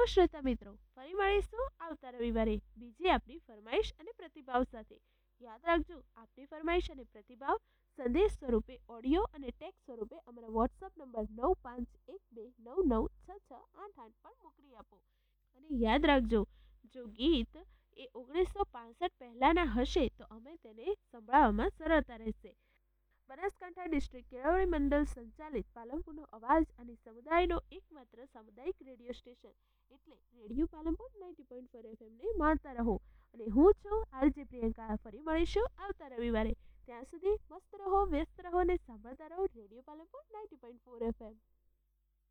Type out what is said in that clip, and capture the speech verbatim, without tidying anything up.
શ્રોતા મિત્રો, ફરી મળીશું આવતા રવિવારે બીજી આપણી ફરમાઈશ અને પ્રતિભાવ સાથે. યાદ રાખજો, આપની ફરમાઈશ અને પ્રતિભાવ સંદેશ સ્વરૂપે, ઓડિયો અને ટેક્સ્ટ સ્વરૂપે અમારા વોટ્સઅપ નંબર નવ પાંચ એક બે નવ નવ છ છ આઠ આઠ પર મોકલી આપો. અને યાદ રાખજો, જો ગીત એ ઓગણીસો પાસઠ પહેલાંના હશે તો અમે તેને સંભળાવવામાં સરળતા રહેશે. બનાસકાંઠા ડિસ્ટ્રિક્ટ કેળવણી મંડળ સંચાલિત પાલનપુરનો અવાજ અને સમુદાયનો એકમાત્ર સામુદાયિક રેડિયો સ્ટેશન એટલે radio Palanpur ninety point four એફએમને માણતા રહો. અને હું છું આરજે પ્રિયંકા. ફરી મળીશું આવતા રવિવારે.